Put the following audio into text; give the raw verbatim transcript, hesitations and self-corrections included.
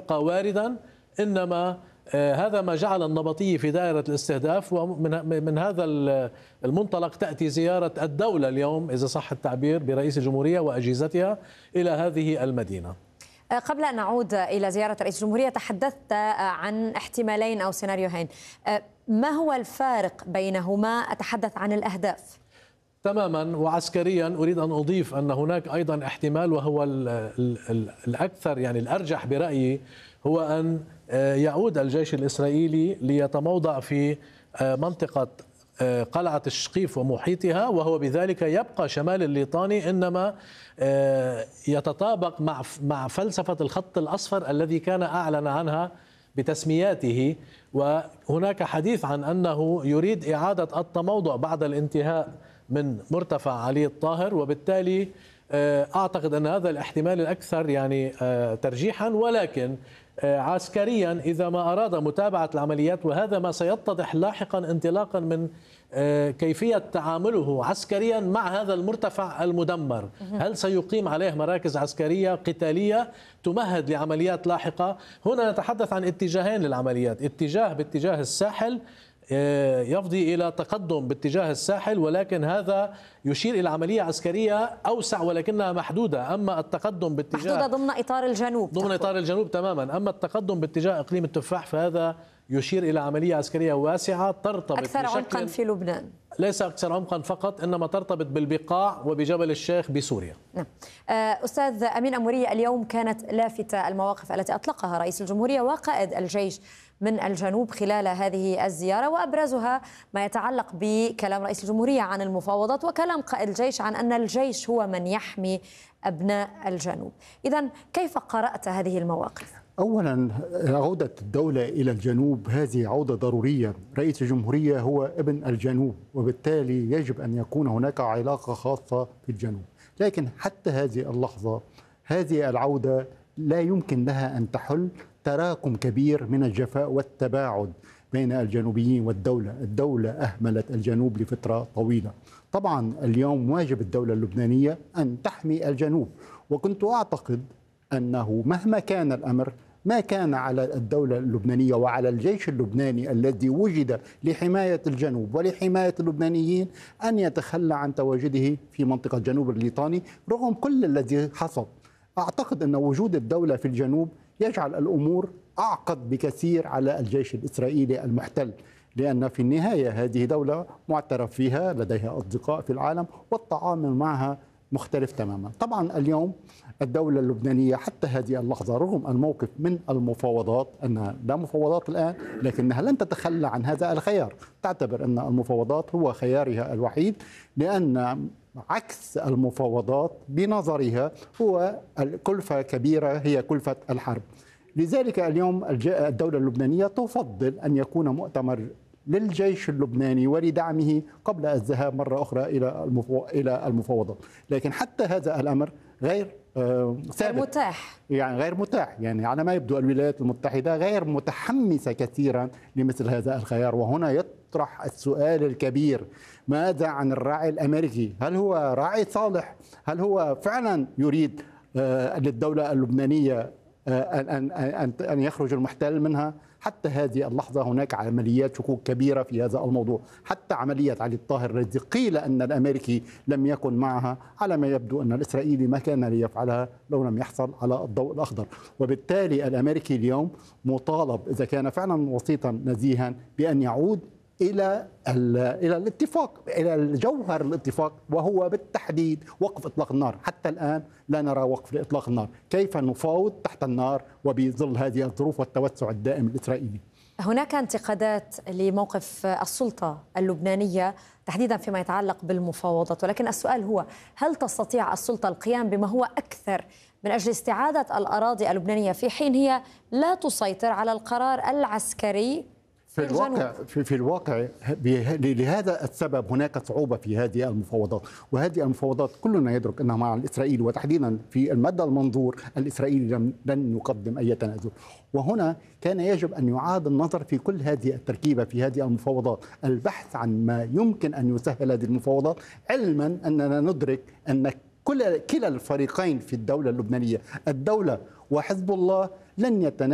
يبقى واردا، إنما هذا ما جعل النبطية في دائرة الاستهداف. ومن من هذا المنطلق تأتي زيارة الدولة اليوم إذا صح التعبير برئيس الجمهورية وأجهزتها إلى هذه المدينة. قبل أن نعود إلى زيارة رئيس الجمهورية تحدثت عن احتمالين أو سيناريوهين، ما هو الفارق بينهما؟ أتحدث عن الأهداف. تماما. وعسكريا أريد أن أضيف أن هناك أيضا احتمال، وهو الأكثر يعني الأرجح برأيي، هو أن يعود الجيش الإسرائيلي ليتموضع في منطقة قلعة الشقيف ومحيطها، وهو بذلك يبقى شمال الليطاني، إنما يتطابق مع مع فلسفة الخط الأصفر الذي كان أعلن عنها بتسمياته. وهناك حديث عن أنه يريد إعادة التموضع بعد الانتهاء من مرتفع علي الطاهر، وبالتالي أعتقد أن هذا الاحتمال الأكثر يعني ترجيحا. ولكن عسكريا إذا ما أراد متابعة العمليات، وهذا ما سيتضح لاحقا انطلاقا من كيفية تعامله عسكريا مع هذا المرتفع المدمر، هل سيقيم عليه مراكز عسكرية قتالية تمهد لعمليات لاحقة؟ هنا نتحدث عن اتجاهين للعمليات، اتجاه باتجاه الساحل يفضي إلى تقدم باتجاه الساحل، ولكن هذا يشير إلى عملية عسكرية أوسع ولكنها محدودة. أما التقدم باتجاه محدودة ضمن إطار الجنوب ضمن إطار الجنوب تماما. أما التقدم باتجاه إقليم التفاح فهذا يشير إلى عملية عسكرية واسعة ترتبط أكثر عمقا في لبنان، ليس أكثر عمقا فقط، إنما ترتبط بالبقاع وبجبل الشيخ بسوريا. نعم. أستاذ أمين أمورية، اليوم كانت لافتة المواقف التي أطلقها رئيس الجمهورية وقائد الجيش من الجنوب خلال هذه الزيارة، وأبرزها ما يتعلق بكلام رئيس الجمهورية عن المفاوضات وكلام قائد الجيش عن أن الجيش هو من يحمي أبناء الجنوب. إذن كيف قرأت هذه المواقف؟ أولا، عودة الدولة إلى الجنوب هذه عودة ضرورية. رئيس الجمهورية هو ابن الجنوب، وبالتالي يجب أن يكون هناك علاقة خاصة في الجنوب. لكن حتى هذه اللحظة هذه العودة لا يمكن لها أن تحل تراكم كبير من الجفاء والتباعد بين الجنوبيين والدولة. الدولة أهملت الجنوب لفترة طويلة. طبعا اليوم واجب الدولة اللبنانية أن تحمي الجنوب، وكنت أعتقد أنه مهما كان الأمر ما كان على الدولة اللبنانية وعلى الجيش اللبناني الذي وجد لحماية الجنوب ولحماية اللبنانيين أن يتخلى عن تواجده في منطقة جنوب الليطاني رغم كل الذي حصل. أعتقد أن وجود الدولة في الجنوب يجعل الأمور أعقد بكثير على الجيش الإسرائيلي المحتل، لأن في النهاية هذه دولة معترف فيها، لديها أصدقاء في العالم، والتعامل معها مختلف تماما. طبعا اليوم الدولة اللبنانية حتى هذه اللحظة رغم الموقف من المفاوضات، أنها لا مفاوضات الآن، لكنها لن تتخلى عن هذا الخيار، تعتبر أن المفاوضات هو خيارها الوحيد، لأن عكس المفاوضات بنظرها هو الكلفة كبيرة، هي كلفة الحرب. لذلك اليوم الدولة اللبنانية تفضل أن يكون مؤتمر للجيش اللبناني ولدعمه قبل الذهاب مرة أخرى إلى إلى المفاوضات. لكن حتى هذا الأمر غير ثابت، متاح، يعني غير متاح. يعني على ما يبدو الولايات المتحدة غير متحمسة كثيرا لمثل هذا الخيار. وهنا يطرح السؤال الكبير: ماذا عن الراعي الأمريكي؟ هل هو راعي صالح؟ هل هو فعلا يريد للدولة اللبنانية أن أن أن يخرج المحتل منها؟ حتى هذه اللحظة هناك عمليات شكوك كبيرة في هذا الموضوع. حتى عملية علي الطاهر التي قيل أن الأمريكي لم يكن معها، على ما يبدو أن الإسرائيلي ما كان ليفعلها لو لم يحصل على الضوء الأخضر. وبالتالي الأمريكي اليوم مطالب إذا كان فعلا وسيطا نزيها بأن يعود إلى إلى الاتفاق، إلى جوهر الاتفاق، وهو بالتحديد وقف إطلاق النار. حتى الآن لا نرى وقف لإطلاق النار. كيف نفاوض تحت النار وبظل هذه الظروف والتوسع الدائم الإسرائيلي؟ هناك انتقادات لموقف السلطة اللبنانية تحديدا فيما يتعلق بالمفاوضات، ولكن السؤال هو: هل تستطيع السلطة القيام بما هو أكثر من أجل استعادة الأراضي اللبنانية في حين هي لا تسيطر على القرار العسكري؟ في الواقع في, في الواقع لهذا السبب هناك صعوبة في هذه المفاوضات. وهذه المفاوضات كلنا يدرك أنها مع الإسرائيلي، وتحديدا في المدى المنظور الإسرائيلي لن يقدم أي تنازل. وهنا كان يجب أن يعاد النظر في كل هذه التركيبة في هذه المفاوضات، البحث عن ما يمكن أن يسهل هذه المفاوضات، علما أننا ندرك أن كل كلا الفريقين في الدولة اللبنانية، الدولة وحزب الله، لن يتنازل